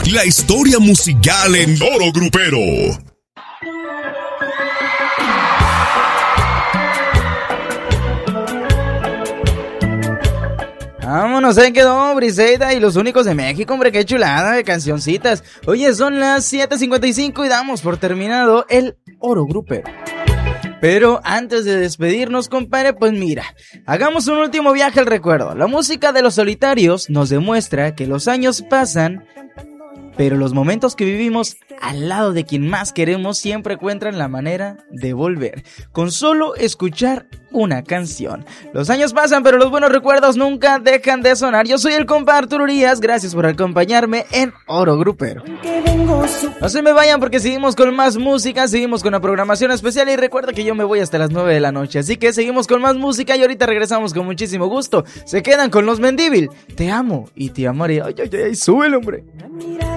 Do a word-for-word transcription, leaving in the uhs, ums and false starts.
La historia musical en Oro Grupero. Vámonos, ahí quedó Briseida y los únicos de México, hombre, qué chulada de cancioncitas. Oye, son las siete cincuenta y cinco y damos por terminado el Oro Grupero. Pero antes de despedirnos, compadre, pues mira, hagamos un último viaje al recuerdo. La música de Los Solitarios nos demuestra que los años pasan, pero los momentos que vivimos al lado de quien más queremos siempre encuentran la manera de volver, con solo escuchar una canción. Los años pasan, pero los buenos recuerdos nunca dejan de sonar. Yo soy el compa Arturo Urias, gracias por acompañarme en Oro Grupero. No se me vayan porque seguimos con más música, seguimos con la programación especial y recuerda que yo me voy hasta las nueve de la noche, así que seguimos con más música y ahorita regresamos con muchísimo gusto. Se quedan con Los Mendívil. Te amo y te amaré. Ay, ay, ay, súbele, hombre.